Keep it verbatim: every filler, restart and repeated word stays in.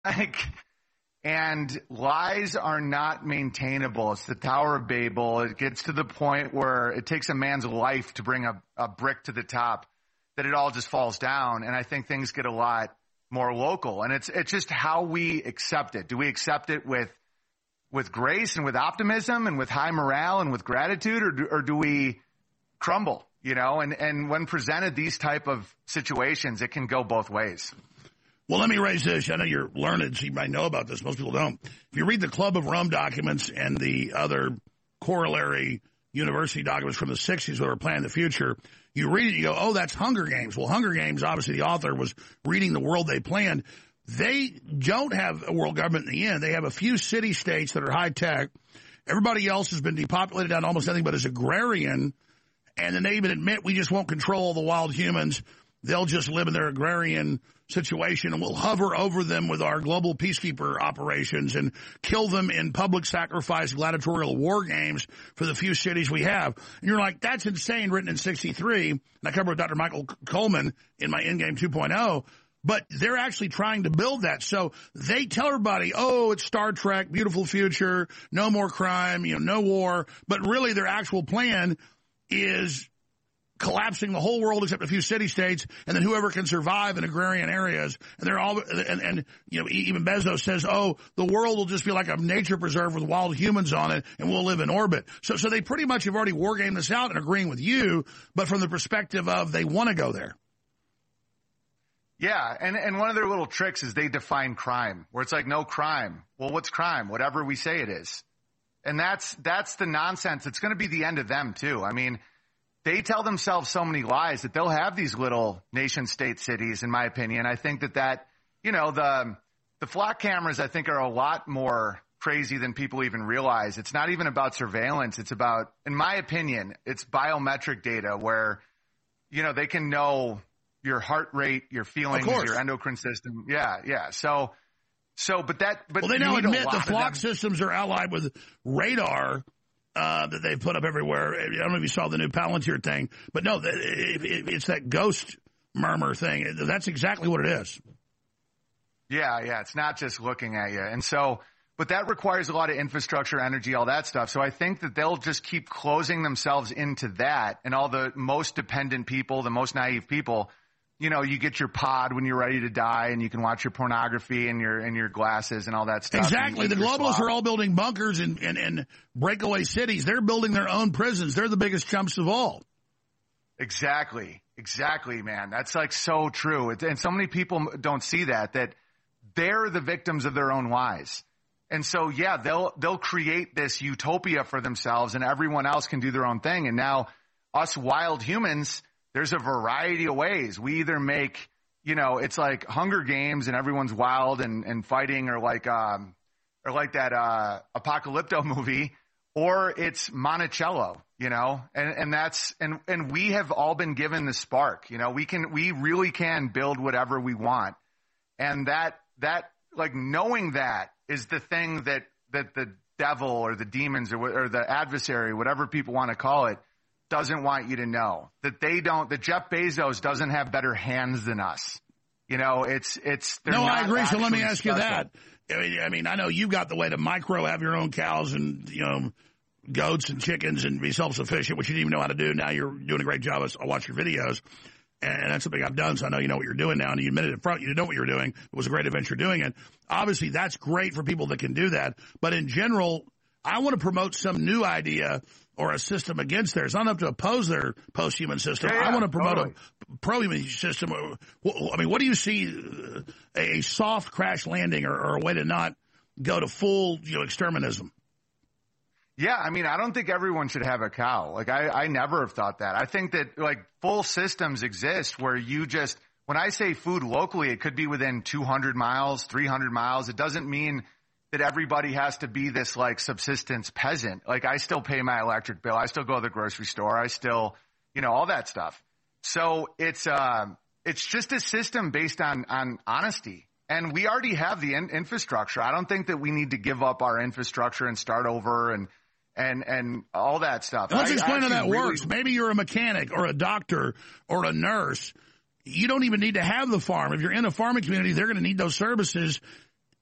Like, and lies are not maintainable. It's the Tower of Babel. It gets to the point where it takes a man's life to bring a, a brick to the top, that it all just falls down. And I think things get a lot more local. And it's it's just how we accept it. Do we accept it with with grace and with optimism and with high morale and with gratitude, or do, or do we crumble? You know, and, and when presented these type of situations, it can go both ways. Well, let me raise this. I know you're learned, so you might know about this. Most people don't. If you read the Club of Rome documents and the other corollary university documents from the sixties that were planning the future, you read it, you go, oh, that's Hunger Games. Well, Hunger Games, obviously the author was reading the world they planned. They don't have a world government in the end. They have a few city-states that are high-tech. Everybody else has been depopulated down to almost nothing but is agrarian. And then they even admit we just won't control the wild humans. They'll just live in their agrarian situation, and we'll hover over them with our global peacekeeper operations and kill them in public sacrifice gladiatorial war games for the few cities we have. And you're like, that's insane, written in sixty-three. And I covered with Doctor Michael Coleman in my Endgame two point oh. But they're actually trying to build that. So they tell everybody, oh, it's Star Trek, beautiful future, no more crime, you know, no war. But really their actual plan is collapsing the whole world except a few city-states, and then whoever can survive in agrarian areas. And they're all, and, and, you know, even Bezos says, oh, the world will just be like a nature preserve with wild humans on it, and we'll live in orbit. So, so they pretty much have already wargamed this out and agreeing with you, but from the perspective of they want to go there. Yeah, and, and one of their little tricks is they define crime, where it's like, no crime. Well, what's crime? Whatever we say it is. And that's, that's the nonsense. It's going to be the end of them, too. I mean, they tell themselves so many lies that they'll have these little nation-state cities, in my opinion. I think that that, you know, the the flock cameras, I think, are a lot more crazy than people even realize. It's not even about surveillance. It's about, in my opinion, it's biometric data where, you know, they can know your heart rate, your feelings, your endocrine system. Yeah, yeah. So, so, but that, but well, they now admit the flock systems are allied with radar. Uh, that they've put up everywhere. I don't know if you saw the new Palantir thing, but no, it, it, it's that ghost murmur thing. That's exactly what it is. Yeah, yeah. It's not just looking at you. And so, but that requires a lot of infrastructure, energy, all that stuff. So I think that they'll just keep closing themselves into that, and all the most dependent people, the most naive people, you know, you get your pod when you're ready to die, and you can watch your pornography and your and your glasses and all that stuff. Exactly. The globalists are all building bunkers and, and, and breakaway cities. They're building their own prisons. They're the biggest chumps of all. Exactly. Exactly, man. That's like so true. It, and so many people don't see that, that they're the victims of their own lies. And so, yeah, they'll they'll create this utopia for themselves, and everyone else can do their own thing. And now us wild humans, there's a variety of ways. We either make, you know, it's like Hunger Games and everyone's wild and, and fighting, or like, um, or like that, uh, Apocalypto movie, or it's Monticello, you know, and, and that's, and, and we have all been given the spark, you know, we can, we really can build whatever we want. And that, that, like, knowing that is the thing that, that the devil or the demons or, or the adversary, whatever people want to call it, doesn't want you to know. That they don't, that Jeff Bezos doesn't have better hands than us. You know, it's, it's, no, I agree. So let me ask you that. I mean, I mean, I know you've got the way to micro, have your own cows and, you know, goats and chickens and be self-sufficient, which you didn't even know how to do. Now you're doing a great job. I watch your videos, and that's something I've done. So I know you know what you're doing now, and you admitted in front, you didn't know what you were doing. It was a great adventure doing it. Obviously, that's great for people that can do that. But in general, I want to promote some new idea or a system against theirs. It's not enough to oppose their post-human system. Yeah, yeah, I want to promote totally. a pro-human system. I mean, what do you see, a soft crash landing or, or a way to not go to full, you know, exterminism? Yeah, I mean, I don't think everyone should have a cow. Like, I, I never have thought that. I think that, like, full systems exist where you just, when I say food locally, it could be within two hundred miles, three hundred miles. It doesn't mean that everybody has to be this, like, subsistence peasant. Like, I still pay my electric bill. I still go to the grocery store. I still, you know, all that stuff. So it's, uh, it's just a system based on, on honesty. And we already have the in- infrastructure. I don't think that we need to give up our infrastructure and start over and, and, and all that stuff. Let's I, explain how that really... works. Maybe you're a mechanic or a doctor or a nurse. You don't even need to have the farm. If you're in a farming community, they're going to need those services.